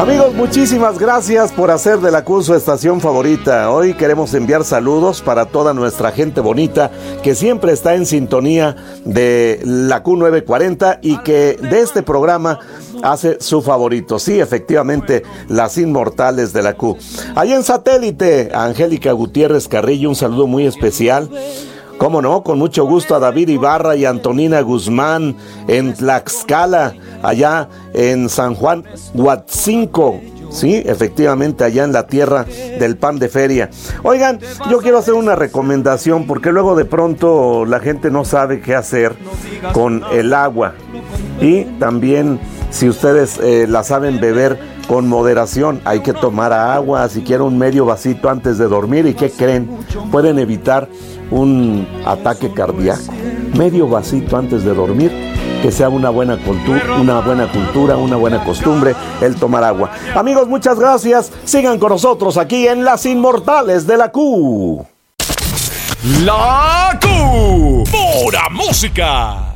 Amigos, muchísimas gracias por hacer de la Q su estación favorita. Hoy queremos enviar saludos para toda nuestra gente bonita que siempre está en sintonía de la Q940 y que de este programa hace su favorito. Sí, efectivamente, las inmortales de la Q. Allá en satélite, a Angélica Gutiérrez Carrillo, un saludo muy especial. Cómo no, con mucho gusto a David Ibarra y Antonina Guzmán en Tlaxcala, allá en San Juan Huatzinco. Sí, efectivamente, allá en la tierra del pan de feria. Oigan, yo quiero hacer una recomendación porque luego de pronto la gente no sabe qué hacer con el agua. Y también, si ustedes la saben beber con moderación, hay que tomar agua, siquiera un medio vasito antes de dormir. ¿Y qué creen? Pueden evitar un ataque cardíaco. Medio vasito antes de dormir, que sea una buena cultura, una buena costumbre el tomar agua. Amigos, muchas gracias. Sigan con nosotros aquí en Las Inmortales de la Q. La Q, pura música.